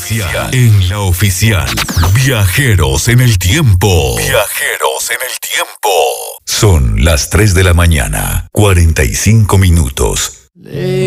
En la oficial. Viajeros en el tiempo. Viajeros en el tiempo. Son las 3 de la mañana, 45 minutos.